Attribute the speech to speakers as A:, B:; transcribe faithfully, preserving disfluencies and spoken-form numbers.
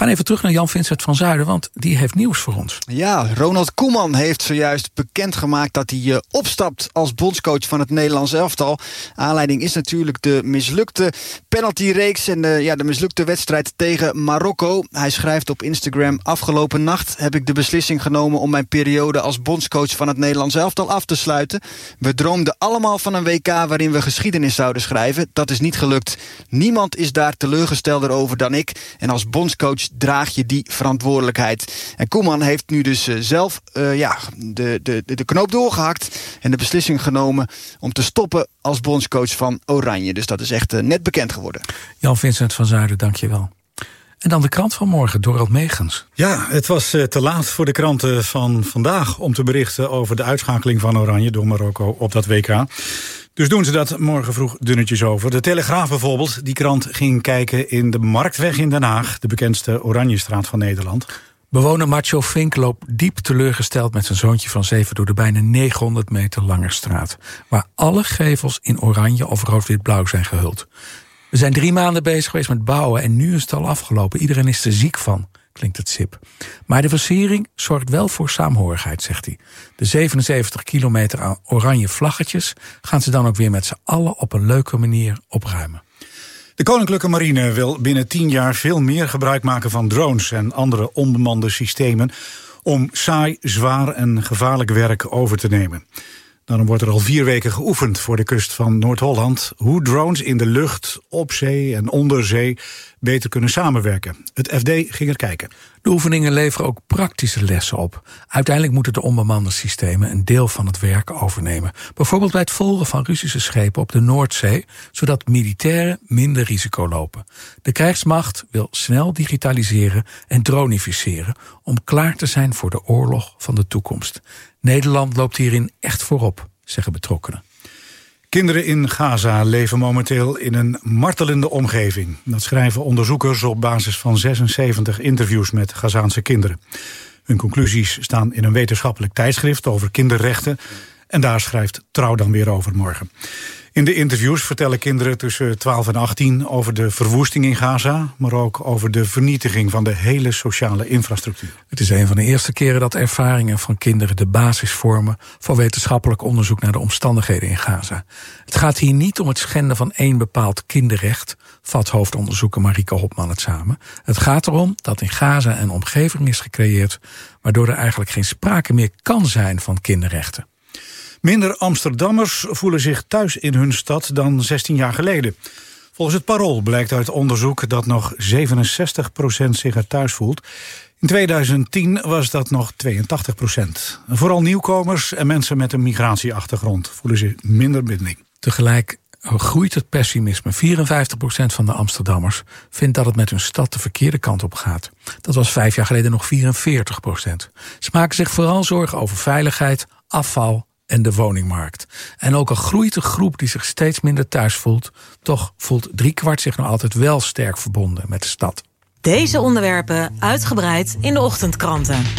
A: gaan even terug naar Jan-Vincent van Zuiden, want die heeft nieuws voor ons.
B: Ja, Ronald Koeman heeft zojuist bekendgemaakt dat hij uh, opstapt als bondscoach van het Nederlands elftal. Aanleiding is natuurlijk de mislukte penaltyreeks en de, ja, de mislukte wedstrijd tegen Marokko. Hij schrijft op Instagram: afgelopen nacht heb ik de beslissing genomen om mijn periode als bondscoach van het Nederlands elftal af te sluiten. We droomden allemaal van een W K waarin we geschiedenis zouden schrijven. Dat is niet gelukt. Niemand is daar teleurgestelder over dan ik. En als bondscoach draag je die verantwoordelijkheid. En Koeman heeft nu dus uh, zelf uh, ja, de, de, de knoop doorgehakt en de beslissing genomen om te stoppen als bondscoach van Oranje. Dus dat is echt uh, net bekend geworden.
A: Jan-Vincent van Zuiden, dank je wel. En dan de krant van morgen, Dorald Megens.
C: Ja, het was uh, te laat voor de kranten van vandaag om te berichten over de uitschakeling van Oranje door Marokko op dat W K. Dus doen ze dat morgen vroeg dunnetjes over. De Telegraaf bijvoorbeeld, die krant ging kijken in de Marktweg in Den Haag, de bekendste Oranjestraat van Nederland.
A: Bewoner Macho Fink loopt diep teleurgesteld met zijn zoontje van zeven door de bijna negenhonderd meter lange straat, waar alle gevels in oranje of rood-wit-blauw zijn gehuld. We zijn drie maanden bezig geweest met bouwen en nu is het al afgelopen. Iedereen is er ziek van, klinkt het sip. Maar de versiering zorgt wel voor saamhorigheid, zegt hij. De zevenenzeventig kilometer aan oranje vlaggetjes gaan ze dan ook weer met z'n allen op een leuke manier opruimen.
C: De Koninklijke Marine wil binnen tien jaar veel meer gebruik maken van drones en andere onbemande systemen om saai, zwaar en gevaarlijk werk over te nemen. Daarom wordt er al vier weken geoefend voor de kust van Noord-Holland hoe drones in de lucht, op zee en onder zee beter kunnen samenwerken. Het F D ging er kijken.
A: De oefeningen leveren ook praktische lessen op. Uiteindelijk moeten de onbemande systemen een deel van het werk overnemen. Bijvoorbeeld bij het volgen van Russische schepen op de Noordzee, zodat militairen minder risico lopen. De krijgsmacht wil snel digitaliseren en dronificeren om klaar te zijn voor de oorlog van de toekomst. Nederland loopt hierin echt voorop, zeggen betrokkenen.
C: Kinderen in Gaza leven momenteel in een martelende omgeving. Dat schrijven onderzoekers op basis van zesenzeventig interviews met Gazaanse kinderen. Hun conclusies staan in een wetenschappelijk tijdschrift over kinderrechten. En daar schrijft Trouw dan weer over morgen. In de interviews vertellen kinderen tussen twaalf en achttien over de verwoesting in Gaza, maar ook over de vernietiging van de hele sociale infrastructuur.
A: Het is een van de eerste keren dat ervaringen van kinderen de basis vormen voor wetenschappelijk onderzoek naar de omstandigheden in Gaza. Het gaat hier niet om het schenden van één bepaald kinderrecht, vat hoofdonderzoeker Marieke Hopman het samen. Het gaat erom dat in Gaza een omgeving is gecreëerd waardoor er eigenlijk geen sprake meer kan zijn van kinderrechten.
C: Minder Amsterdammers voelen zich thuis in hun stad dan zestien jaar geleden. Volgens het Parool blijkt uit onderzoek dat nog zevenenzestig procent zich er thuis voelt. In tweeduizend tien was dat nog tweeëntachtig procent. Vooral nieuwkomers en mensen met een migratieachtergrond voelen zich minder binding.
A: Tegelijk groeit het pessimisme. vierenvijftig procent van de Amsterdammers vindt dat het met hun stad de verkeerde kant op gaat. Dat was vijf jaar geleden nog vierenveertig procent. Ze maken zich vooral zorgen over veiligheid, afval en de woningmarkt. En ook al groeit de groep die zich steeds minder thuis voelt, toch voelt driekwart zich nog altijd wel sterk verbonden met de stad.
D: Deze onderwerpen uitgebreid in de ochtendkranten.